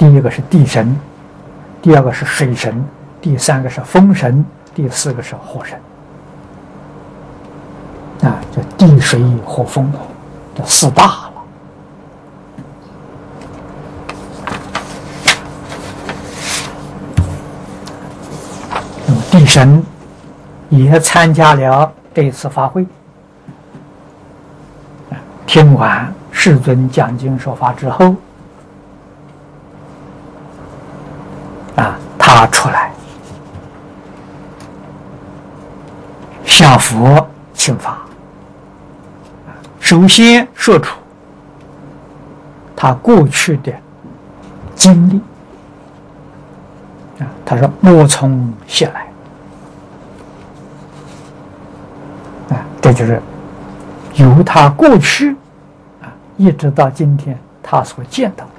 第一个是地神，第二个是水神，第三个是风神，第四个是火神。这地水火风这四大了。那么地神也参加了这次法会，听完世尊讲经说法之后，他出来向佛请法。首先说出他过去的经历，他说我从谢来，这就是由他过去一直到今天他所见到的，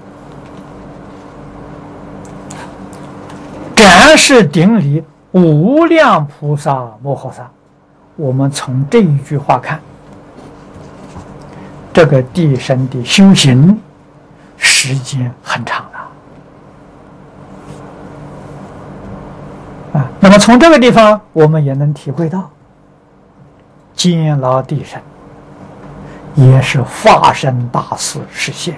展示顶礼无量菩萨摩诃萨。我们从这一句话看，这个地神的修行时间很长了那么从这个地方我们也能体会到，监牢地神也是化身大事实现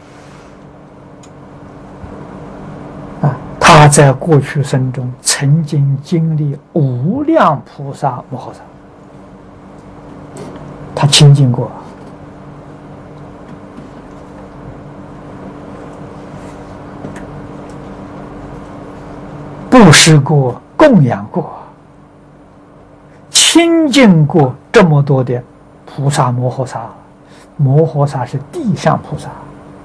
的他在过去生中曾经经历无量菩萨摩诃萨，他亲近过，布施过，供养过，亲近过这么多的菩萨摩诃萨。摩诃萨是地上菩萨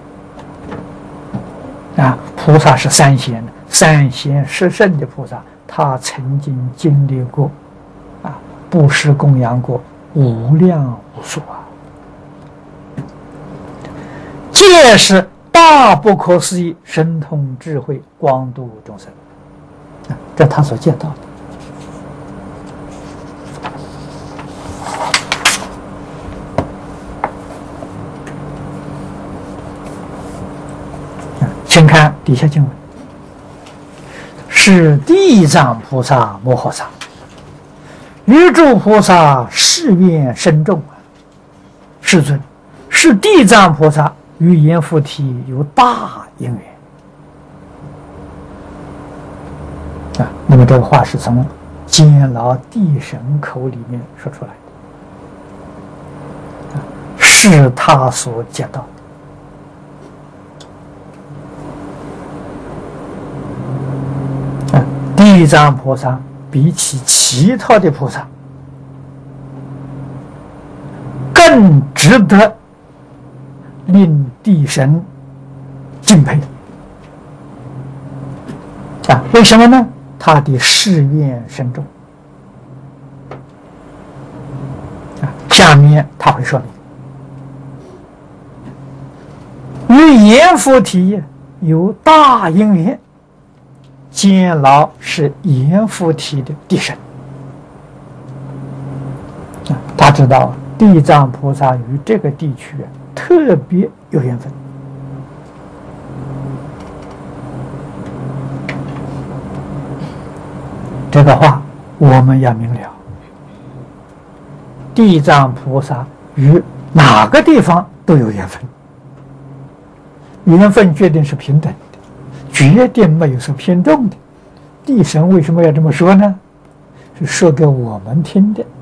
菩萨是三贤，三贤十圣的菩萨，他曾经经历过布施供养过无量无数皆是大不可思议神通智慧，光度众生这他所见到的。请看底下经文，是地藏菩萨摩诃萨于诸菩萨誓愿深重世尊，是地藏菩萨与阎浮提有大因缘那么这个话是从监牢地神口里面说出来的是他所见到的。地藏菩萨比起其他的菩萨更值得令地神敬佩为什么呢？他的誓愿深重下面他会说明，与阎浮提有大因缘，监牢是阎浮提的地神他知道地藏菩萨与这个地区特别有缘分这个话我们要明了，地藏菩萨与哪个地方都有缘分，缘分决定是平等的，决定没有说偏重的。地神为什么要这么说呢？是说给我们听的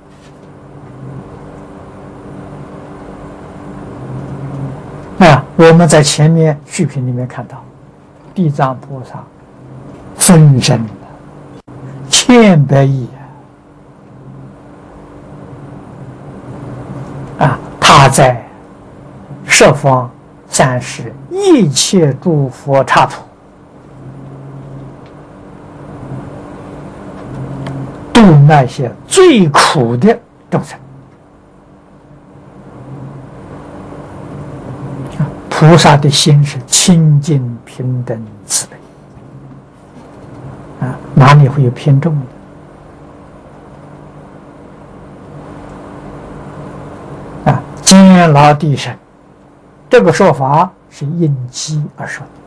我们在前面视频里面看到地藏菩萨分身千百亿他在十方三世一切诸佛刹土度那些最苦的众生。菩萨的心是清净平等慈悲哪里会有偏重的监牢地神这个说法是因机而说的